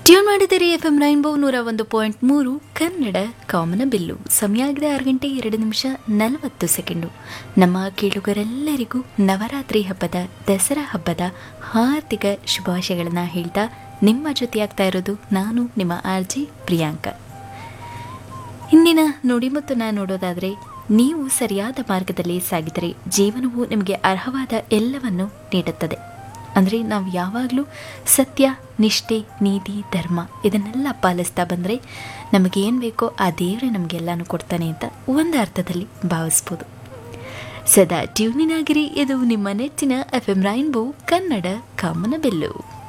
Tune ಮಾಡಿದರೆ FM rainbow 101.3 Kannada ಕಾಮನ bill. ಸಮಯ ಆಗಿದೆ 6:02:40. ನಮ್ಮ ಕೇಳುಗರೆಲ್ಲರಿಗೂ ನವರಾತ್ರಿ ಹಬ್ಬದ, ದಸರಾ ಹಬ್ಬದ ಹಾರ್ದಿಕ ಶುಭಾಶಯಗಳನ್ನು ಹೇಳ್ತಾ ನಿಮ್ಮ ಜೊತೆಯಾಗ್ತಾ ಇರೋದು ನಾನು ನಿಮ್ಮ RJ ಪ್ರಿಯಾಂಕಾ. ಇಂದಿನ ನುಡಿಮುತ್ತನ್ನು ನೋಡೋದಾದರೆ, ನೀವು ಸರಿಯಾದ ಮಾರ್ಗದಲ್ಲಿ ಸಾಗಿದರೆ ಜೀವನವು ನಿಮಗೆ ಅರ್ಹವಾದ ಎಲ್ಲವನ್ನು ನೀಡುತ್ತದೆ. ಅಂದರೆ ನಾವು ಯಾವಾಗಲೂ ಸತ್ಯ, ನಿಷ್ಠೆ, ನೀತಿ, ಧರ್ಮ ಇದನ್ನೆಲ್ಲ ಪಾಲಿಸ್ತಾ ಬಂದರೆ ನಮಗೇನು ಬೇಕೋ ಆ ದೇವರೇ ನಮಗೆಲ್ಲನೂ ಕೊಡ್ತಾನೆ ಅಂತ ಒಂದು ಅರ್ಥದಲ್ಲಿ ಭಾವಿಸ್ಬೋದು. ಸದಾ ಟ್ಯೂನಿನಾಗಿರಿ. ಇದು ನಿಮ್ಮ ನೆಚ್ಚಿನ FM ರೈನ್ಬೋ ಕನ್ನಡ ಕಾಮನ ಬಿಲ್ಲು.